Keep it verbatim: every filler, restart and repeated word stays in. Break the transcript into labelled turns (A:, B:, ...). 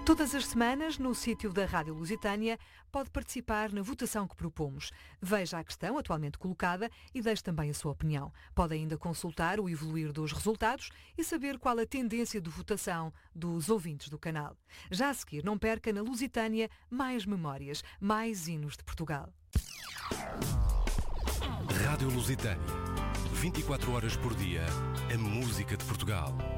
A: Todas as semanas, no sítio da Rádio Lusitânia, pode participar na votação que propomos. Veja a questão atualmente colocada e deixe também a sua opinião. Pode ainda consultar o evoluir dos resultados e saber qual a tendência de votação dos ouvintes do canal. Já a seguir, não perca na Lusitânia mais memórias, mais hinos de Portugal.
B: Rádio Lusitânia. vinte e quatro horas por dia, a música de Portugal.